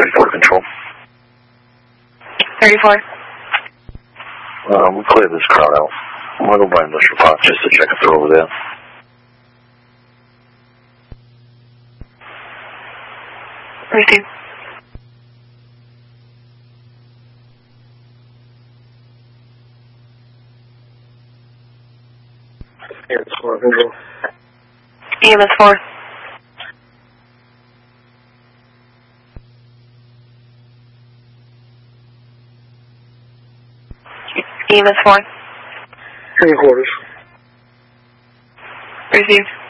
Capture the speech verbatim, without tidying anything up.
thirty-four control. thirty-four. Uh, we'll clear this crowd out. I'm going to go by Industrial Park just to check if they're over there. Receive. E M S four, control. E M S four. E M S four. In quarters. Receive.